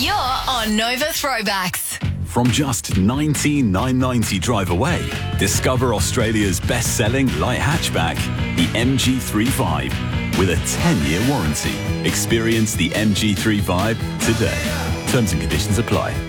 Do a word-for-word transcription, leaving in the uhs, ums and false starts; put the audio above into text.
You're on Nova Throwbacks. From just nineteen thousand nine hundred ninety drive away, discover Australia's best-selling light hatchback, the M G three five, with a ten-year warranty. Experience the M G three five today. Terms and conditions apply.